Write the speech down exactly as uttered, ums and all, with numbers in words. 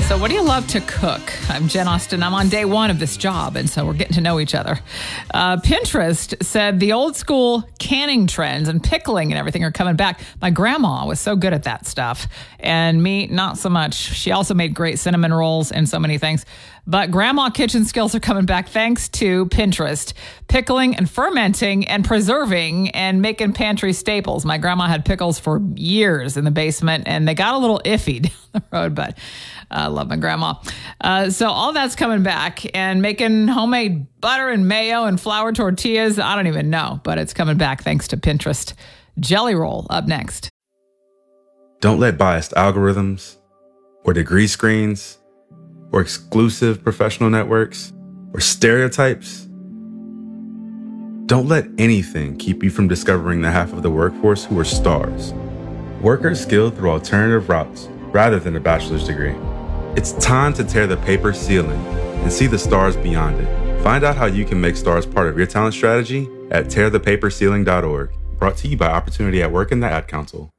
So what do you love to cook? I'm Jen Austen. I'm on day one of this job, and so we're getting to know each other. Uh, Pinterest said the old school canning trends and pickling and everything are coming back. My grandma was so good at that stuff, and me, not so much. She also made great cinnamon rolls and so many things. But grandma kitchen skills are coming back thanks to Pinterest. Pickling and fermenting and preserving and making pantry staples. My grandma had pickles for years in the basement, and they got a little iffy down the road, but I uh, love my grandma. Uh, so all that's coming back, and making homemade butter and mayo and flour tortillas. I don't even know, but it's coming back thanks to Pinterest. Jelly Roll up next. Don't let biased algorithms or degree screens or exclusive professional networks or stereotypes. Don't let anything keep you from discovering the half of the workforce who are stars. Workers skilled through alternative routes rather than a bachelor's degree. It's time to tear the paper ceiling and see the stars beyond it. Find out how you can make stars part of your talent strategy at tear the paper ceiling dot org. Brought to you by Opportunity at Work and the Ad Council.